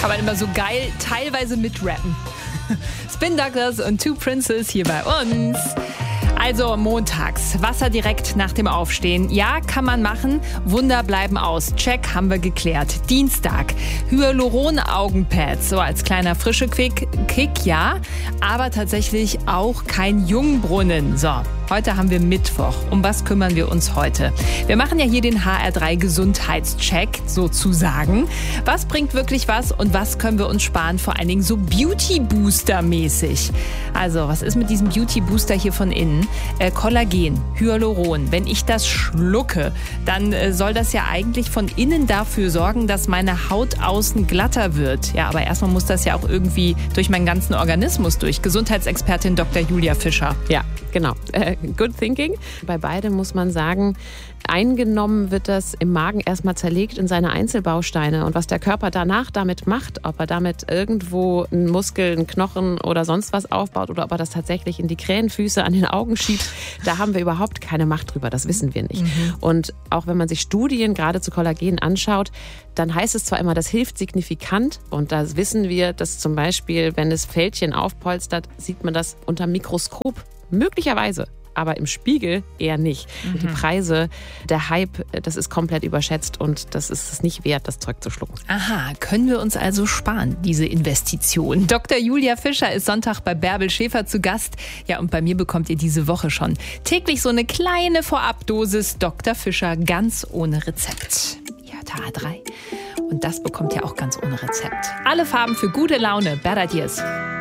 Kann man immer so geil teilweise mitrappen. Spin Doctors und Two Princes hier bei uns. Also montags, Wasser direkt nach dem Aufstehen. Ja, kann man machen. Wunder bleiben aus. Check, haben wir geklärt. Dienstag, Hyaluron-Augenpads. So als kleiner frische Kick, ja. Aber tatsächlich auch kein Jungbrunnen. So, heute haben wir Mittwoch. Um was kümmern wir uns heute? Wir machen ja hier den HR3 Gesundheitscheck sozusagen. Was bringt wirklich was und was können wir uns sparen? Vor allen Dingen so Beauty-Booster-mäßig. Also, was ist mit diesem Beauty-Booster hier von innen? Kollagen, Hyaluron. Wenn ich das schlucke, dann soll das ja eigentlich von innen dafür sorgen, dass meine Haut außen glatter wird. Ja, aber erstmal muss das ja auch irgendwie durch meinen ganzen Organismus durch. Gesundheitsexpertin Dr. Julia Fischer. Ja, genau. Good thinking. Bei beidem muss man sagen, eingenommen wird das im Magen erstmal zerlegt in seine Einzelbausteine. Und was der Körper danach damit macht, ob er damit irgendwo einen Muskel, einen Knochen oder sonst was aufbaut oder ob er das tatsächlich in die Krähenfüße an den Augen schiebt, da haben wir überhaupt keine Macht drüber. Das wissen wir nicht. Und auch wenn man sich Studien gerade zu Kollagen anschaut, dann heißt es zwar immer, das hilft signifikant. Und da wissen wir, dass zum Beispiel, wenn es Fältchen aufpolstert, sieht man das unter Mikroskop möglicherweise. Aber im Spiegel eher nicht. Und die Preise, der Hype, das ist komplett überschätzt und das ist es nicht wert, das Zeug zu schlucken. Aha, können wir uns also sparen, diese Investition. Dr. Julia Fischer ist Sonntag bei Bärbel Schäfer zu Gast. Ja, und bei mir bekommt ihr diese Woche schon täglich so eine kleine Vorabdosis Dr. Fischer ganz ohne Rezept. Ja, HR3. Und das bekommt ihr auch ganz ohne Rezept. Alle Farben für gute Laune. Bad Ideas.